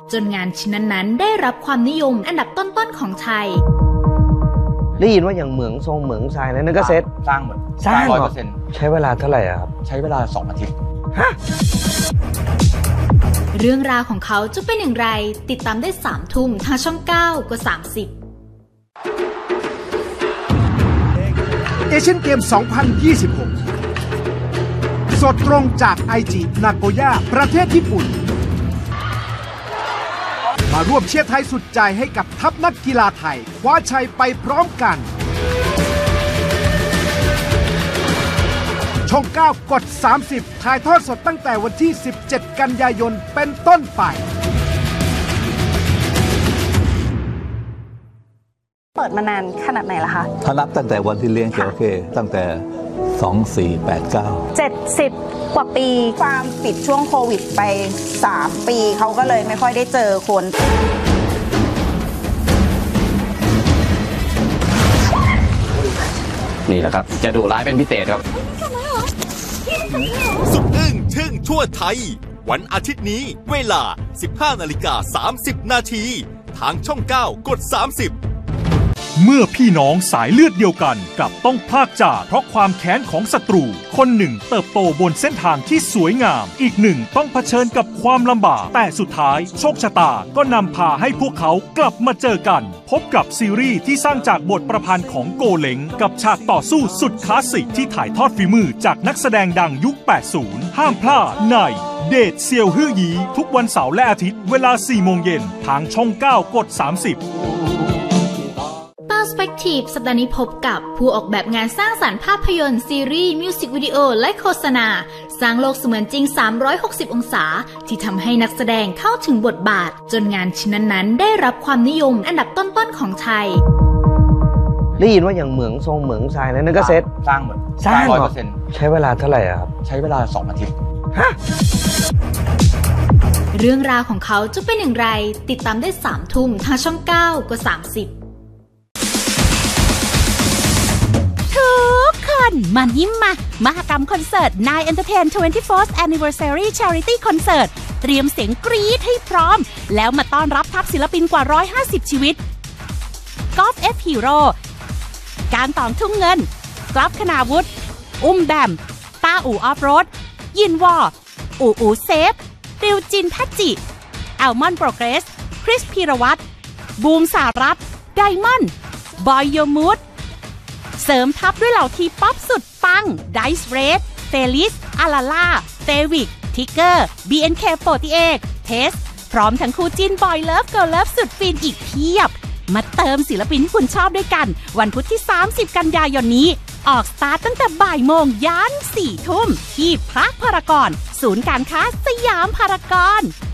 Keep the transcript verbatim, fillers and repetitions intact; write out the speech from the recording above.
จนงานชิ้นนั้นๆได้รับความนิยมอันดับต้นๆของไทยได้ยินว่าอย่างเหมืองทรงเหมืองทรายนั่นก็เซ็ตสร้างหมดสร้างร้อยเปอร์เซ็นต์ใช้เวลาเท่าไหร่ครับใช้เวลาสองอาทิตย์ฮะเรื่องราวของเขาจะเป็นอย่างไรติดตามได้สามทุ่มทางช่องเก้ากว่าสามสิบเอเชียนเกม สองพันยี่สิบหก สดตรงจากไอจินาโกย่าประเทศญี่ปุ่นมาร่วมเชียร์ไทยสุดใจให้กับทัพนักกีฬาไทยคว้าชัยไปพร้อมกันช่องเก้ากดสามสิบถ่ายทอดสดตั้งแต่วันที่สิบเจ็ดกันยายนเป็นต้นไปเปิดมานานขนาดไหนล่ะคะถ้านับตั้งแต่วันที่เลี้ยงจระเข้ตั้งแต่สองพันสี่ร้อยแปดสิบเก้าเจ็ดสิบกว่าปีความปิดช่วงโควิดไปสามปีเขาก็เลยไม่ค่อยได้เจอคนนี่แหละครับจะดุร้ายเป็นพิเศษครับสุดอึ้งทึ่งทั่วไทยวันอาทิตย์นี้เวลา สิบห้านาฬิกาสามสิบนาทีทางช่องเก้ากดสามสิบเมื่อพี่น้องสายเลือดเดียวกันกลับต้องพลากจากเพราะความแค้นของศัตรูคนหนึ่งเติบโตบนเส้นทางที่สวยงามอีกหนึ่งต้องเผชิญกับความลำบากแต่สุดท้ายโชคชะตาก็นำพาให้พวกเขากลับมาเจอกันพบกับซีรีส์ที่สร้างจากบทประพันธ์ของโกเล้งกับฉากต่อสู้สุดคลาสสิกที่ถ่ายทอดฝีมือจากนักแสดงดังยุค แปดสิบ ห้ามพลาดในเดทเซียวฮื่อยีทุกวันเสาร์และอาทิตย์เวลา สี่โมงเย็นทางช่องเก้ากดสามสิบ Perspective สัปดาห์นี้พบกับผู้ออกแบบงานสร้างสรรค์ภาพยนตร์ซีรีส์มิวสิกวิดีโอและโฆษณาสร้างโลกเสมือนจริงสามร้อยหกสิบองศาที่ทำให้นักแสดงเข้าถึงบทบาทจนงานชิ้นนั้นๆได้รับความนิยมอันดับต้นๆของไทยได้ยินว่าอย่างเหมืองทรงเหมืองทรายนั่นก็เซ็ตสร้างหมดสร้างร้อยเปอร์เซ็นต์ใช้เวลาเท่าไหร่ครับใช้เวลาสองอาทิตย์ฮะเรื่องราวของเขาจะเป็นอย่างไรติดตามได้สามทุ่มทางช่องเก้ากว่าสามสิบมานิ่มมามหกรรมคอนเสิร์ต Nine Entertain ทเวนตี้โฟร์ Anniversary Charity Concert เตรียมเสียงกรี๊ดให้พร้อมแล้วมาต้อนรับทัพศิลปินกว่าหนึ่งร้อยห้าสิบชีวิตกอล์ฟ F Hero การตองทุ่งเงินกราฟคณาวุฒิอุ้มแบมต้าอู่ออฟโรดยินวออู่อูเซฟริวจินพัจจิแอลมอนโปรเกรสคริสพีรวัตรบูมสารัตน์ไดมอนด์บอยโยมูดเสริมทัพด้วยเหล่าทีป๊อปสุดปังไดซ์เรดเฟลิสอาลาล่าเตวิกทิกเกอร์ บี เอ็น เค โฟร์ตี้เอท เทสพร้อมทั้งคู่จิ้นบอยเลิฟเกิร์ลเลิฟสุดฟินอีกเพียบมาเติมศิลปินที่คุณชอบด้วยกันวันพุธที่สามสิบกันยายนนี้ออกสตาร์ตตั้งแต่บ่ายโมงยันสี่ทุ่มที่พระพารากอนศูนย์การค้าสยามพารากอน